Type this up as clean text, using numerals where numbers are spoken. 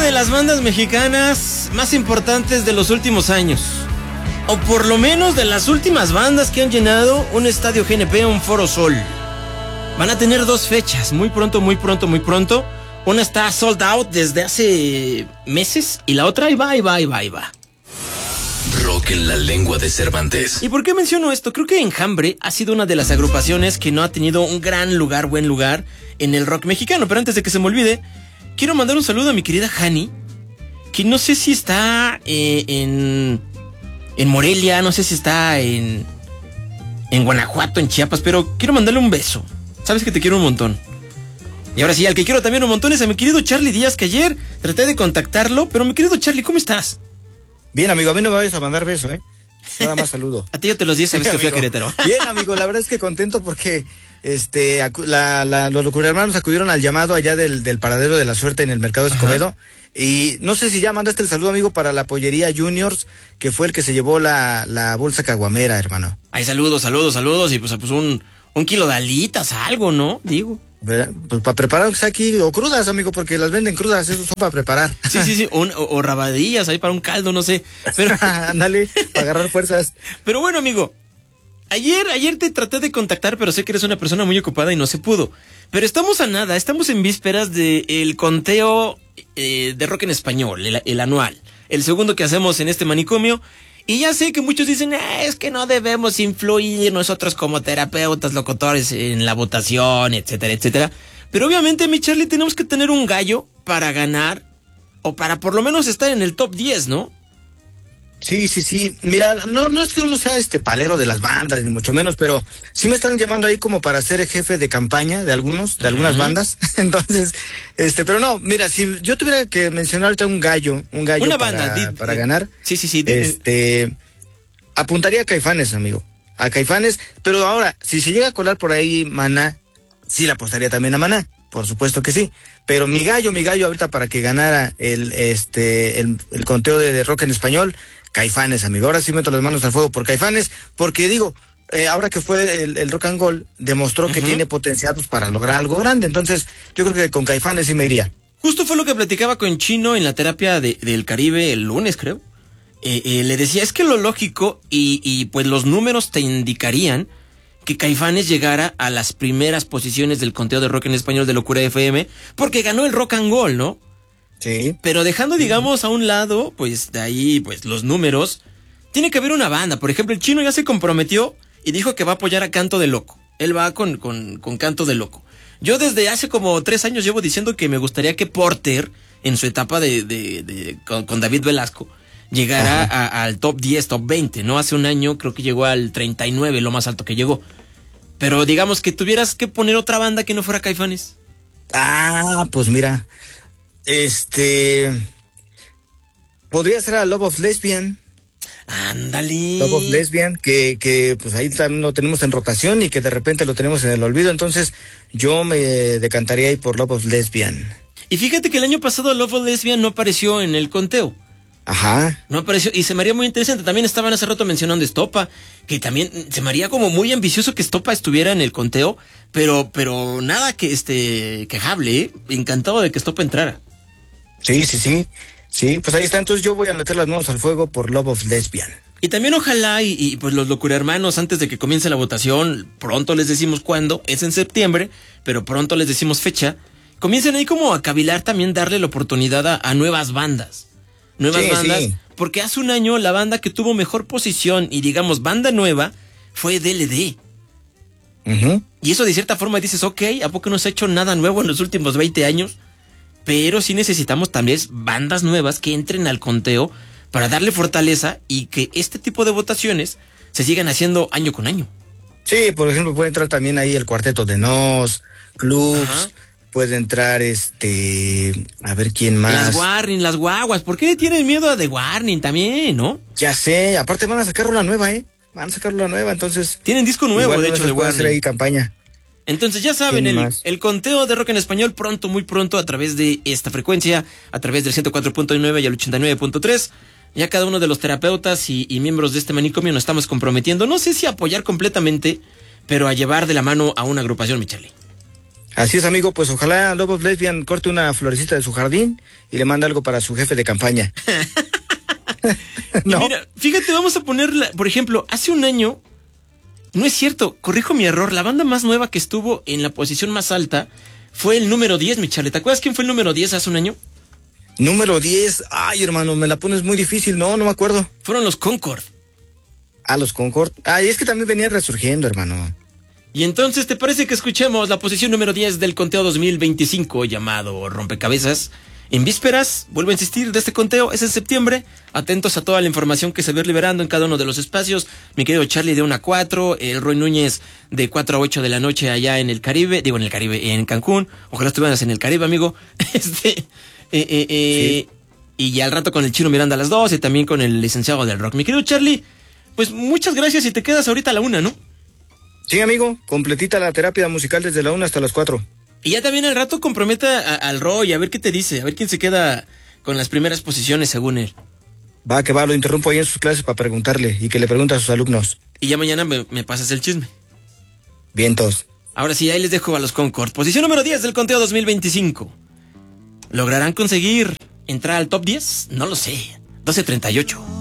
de las bandas mexicanas más importantes de los últimos años. O por lo menos de las últimas bandas que han llenado un estadio GNP, un Foro Sol. Van a tener 2 fechas, muy pronto. Una está sold out desde hace meses y la otra ahí va. Rock en la lengua de Cervantes. ¿Y por qué menciono esto? Creo que Enjambre ha sido una de las agrupaciones que no ha tenido un buen lugar en el rock mexicano. Pero antes de que se me olvide, quiero mandar un saludo a mi querida Hani, que no sé si está en Morelia, no sé si está en Guanajuato, en Chiapas, pero quiero mandarle un beso. Sabes que te quiero un montón. Y ahora sí, al que quiero también un montón es a mi querido Charlie Díaz, que ayer traté de contactarlo, pero mi querido Charlie, ¿cómo estás? Bien, amigo, a mí no me vayas a mandar beso, Nada más saludo. A ti yo te los 10 sabes que fui a Querétaro. Bien, amigo, la verdad es que contento porque los locurhermanos acudieron al llamado allá del paradero de la suerte en el mercado Escobedo. Y no sé si ya mandaste el saludo, amigo, para la pollería Juniors, que fue el que se llevó la bolsa caguamera, hermano. Ay, saludos, y pues un kilo de alitas, algo, ¿no? Digo. ¿Verdad? Pues para preparar aquí, o crudas, amigo, porque las venden crudas, eso son para preparar. Sí, o rabadillas ahí para un caldo, no sé. Pero ándale, para agarrar fuerzas. Pero bueno, amigo, ayer te traté de contactar, pero sé que eres una persona muy ocupada y no se pudo. Pero estamos en vísperas del conteo de rock en español, el anual, el segundo que hacemos en este manicomio. Y ya sé que muchos dicen, es que no debemos influir nosotros como terapeutas, locutores en la votación, etcétera, etcétera. Pero obviamente, mi Charlie, tenemos que tener un gallo para ganar, o para por lo menos estar en el top 10, ¿no? Sí. Mira, no es que uno sea palero de las bandas, ni mucho menos, pero sí me están llamando ahí como para ser jefe de campaña de algunas bandas. Entonces, pero no, mira, si yo tuviera que mencionar ahorita un gallo una banda para ganar. Sí. Apuntaría a Caifanes, amigo. A Caifanes, pero ahora, si se llega a colar por ahí Maná, sí le apostaría también a Maná. Por supuesto que sí. Pero mi gallo ahorita para que ganara el conteo de rock en español, Caifanes, amigo. Ahora sí meto las manos al fuego por Caifanes, porque digo, ahora que fue el Rock and Roll, demostró que tiene potencial para lograr algo grande. Entonces, yo creo que con Caifanes sí me iría. Justo fue lo que platicaba con Chino en la terapia del Caribe el lunes, creo. Le decía, es que lo lógico y pues los números te indicarían que Caifanes llegara a las primeras posiciones del conteo de rock en español de Locura FM, porque ganó el Rock and Roll, ¿no? Sí. Pero dejando, digamos, a un lado, pues, de ahí, pues, los números, tiene que haber una banda. Por ejemplo, el Chino ya se comprometió y dijo que va a apoyar a Canto de Loco. Él va con Canto de Loco. Yo desde hace como 3 años llevo diciendo que me gustaría que Porter, en su etapa con David Velasco, llegara al top 10, top 20, ¿no? Hace un año creo que llegó al 39, lo más alto que llegó. Pero digamos que tuvieras que poner otra banda que no fuera Caifanes. Pues mira, podría ser a Love of Lesbian. Ándale. Love of Lesbian, que pues ahí también lo tenemos en rotación y que de repente lo tenemos en el olvido. Entonces yo me decantaría ahí por Love of Lesbian. Y fíjate que el año pasado Love of Lesbian no apareció en el conteo. No apareció, y se me haría muy interesante. También estaban hace rato mencionando Estopa, que también se me haría como muy ambicioso que Estopa estuviera en el conteo, pero nada que quejable, ¿eh? Encantado de que Estopa entrara. Sí, pues ahí está. Entonces yo voy a meter las manos al fuego por Love of Lesbian. Y también ojalá y pues los locurhermanos, antes de que comience la votación, pronto les decimos cuándo, es en septiembre, pero pronto les decimos fecha, comiencen ahí como a cavilar, también darle la oportunidad a nuevas bandas. Bandas, porque hace un año la banda que tuvo mejor posición y digamos banda nueva fue DLD. Y eso de cierta forma dices, ok, ¿a poco no se ha hecho nada nuevo en los últimos 20 años? Pero sí necesitamos también bandas nuevas que entren al conteo para darle fortaleza y que este tipo de votaciones se sigan haciendo año con año. Sí, por ejemplo, puede entrar también ahí el Cuarteto de Nos, Clubs. Puede entrar a ver quién más. Las Warning, las guaguas. ¿Por qué tienen miedo a The Warning también, no? Ya sé, aparte van a sacar una nueva, Van a sacar una nueva, entonces. Tienen disco nuevo, de hecho, The Warning. Hacer ahí campaña. Entonces ya saben, el conteo de rock en español pronto, muy pronto, a través de esta frecuencia, a través del 104.9 y el 89.3. Ya cada uno de los terapeutas y miembros de este manicomio nos estamos comprometiendo, no sé si a apoyar completamente, pero a llevar de la mano a una agrupación, mi Charlie. Así es, amigo, pues ojalá Lobos Lesbian corte una florecita de su jardín y le manda algo para su jefe de campaña. ¿No? Mira, fíjate, vamos a ponerla, por ejemplo, hace un año, no es cierto, corrijo mi error, la banda más nueva que estuvo en la posición más alta fue el número 10, mi Charlie. ¿Te acuerdas quién fue el número 10 hace un año? Número 10, ay, hermano, me la pones muy difícil, no me acuerdo. Fueron los Concord. Los Concord. Ay, es que también venía resurgiendo, hermano. Y entonces, ¿te parece que escuchemos la posición número 10 del conteo 2025 llamado Rompecabezas? En vísperas, vuelvo a insistir, de este conteo es en septiembre. Atentos a toda la información que se va liberando en cada uno de los espacios. Mi querido Charlie de 1 a 4, el Roy Núñez de 4 a 8 de la noche allá en el Caribe, en Cancún. Ojalá estuvieras en el Caribe, amigo. Sí. Y ya al rato con el Chino Miranda a las 2 y también con el licenciado del rock. Mi querido Charlie, pues muchas gracias y te quedas ahorita a la 1, ¿no? Sí, amigo, completita la terapia musical desde la 1 hasta las 4. Y ya también al rato comprometa al Roy, a ver qué te dice, a ver quién se queda con las primeras posiciones según él. Va, que va, lo interrumpo ahí en sus clases para preguntarle y que le pregunte a sus alumnos. Y ya mañana me pasas el chisme. Vientos. Ahora sí, ahí les dejo a los Concord. Posición número 10 del conteo 2025. ¿Lograrán conseguir entrar al top 10? No lo sé. 12:38.